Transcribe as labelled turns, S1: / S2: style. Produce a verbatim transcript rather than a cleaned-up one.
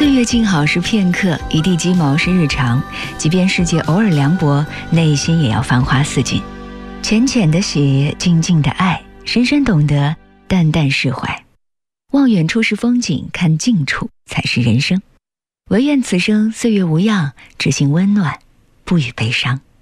S1: 岁月静好是片刻，一地鸡毛是日常。即便世界偶尔凉薄，内心也要繁花似锦。浅浅的喜，静静的爱，深深懂得，淡淡释怀。望远处是风景，看近处才是人生。唯愿此生岁月无恙，只行温暖，不语悲伤。